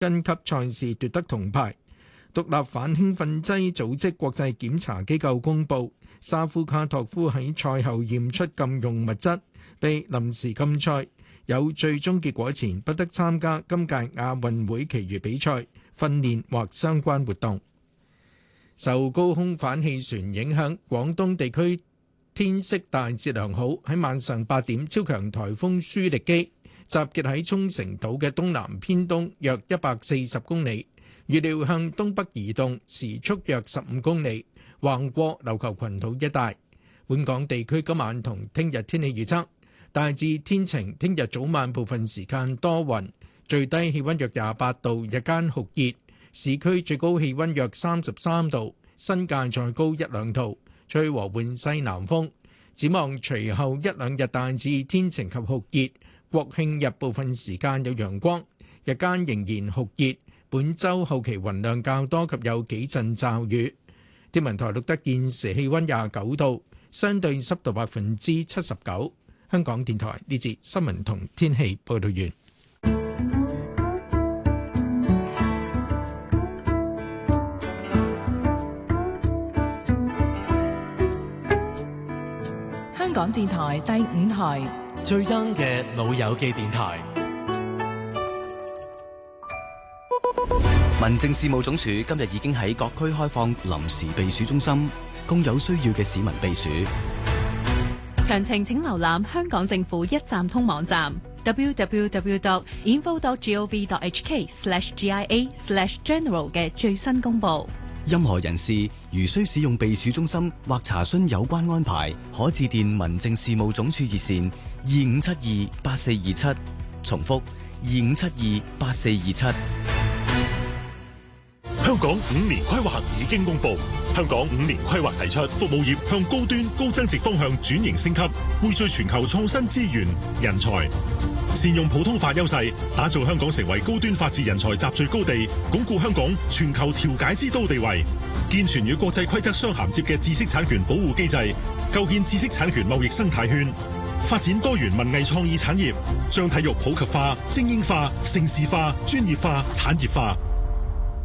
斤級賽事奪得銅牌。獨立反興奮劑組織國際檢查機構公佈，沙夫卡托夫喺賽後驗出禁用物質，被臨時禁賽，有最終結果前不得參加今屆亞運會其餘比賽、訓練或相關活動。受高空反氣旋影響，廣東地區天色大致良好。喺晚上8點，超強颱風舒力基集結喺沖繩島嘅東南偏東約140公里，預料向東北移動，時速約15公里，橫過琉球群島一帶。本港地區今晚同聽日天氣預測，大致天晴，聽日早晚部分時間多雲，最低氣溫約28度，日間酷熱，市區最高氣溫約33度，新界再高1-2度，吹和緩西南風。展望隨後1-2日大致天晴及酷熱，國慶日部分時間有陽光，日間仍然酷熱。本週後期雲量較多及有幾陣驟雨。天文台錄得現時氣溫29度，相對濕度79%。香港電台呢節新聞同天氣報道完。 香港電台第5台最 young 嘅老友記電台。 民政事務總署今日已經喺各區開放臨時避暑中心，供有需要嘅市民避暑。 詳情請瀏覽香港政府一站通網站 www.info.gov.hk/GIA/general 嘅最新公布。 任何人士如需使用避暑中心或查詢有關安排，可致電民政事務總署熱線25728427，重複25728427。 香港5年規劃已經公布，香港5年規劃提出服務業向高端高增值方向轉型升級，匯聚全球創新資源、人才，善用普通法優勢，打造香港成為高端法治人才集聚高地，鞏固香港全球調解之都地位，健全與國際規則相銜接嘅知識產權保護機制，構建知識產權貿易生態圈，發展多元文藝創意產業，將體育普及化、精英化、盛事化、專業化、產業化。